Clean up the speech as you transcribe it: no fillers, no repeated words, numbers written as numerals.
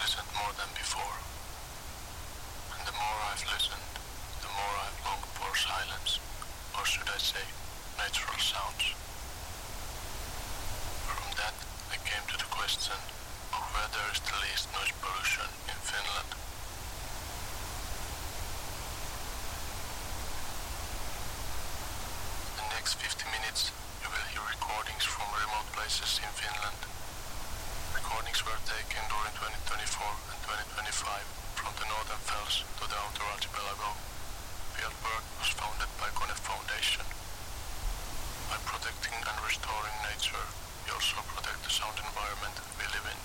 listened more than before. And the more I've listened, the more I've longed for silence, or should I say, natural sounds. From that, I came to the question of where there is the least noise pollution in Finland. In the next 50 minutes, you will hear recordings from remote places in Finland. Recordings were taken during 2024 and 2025.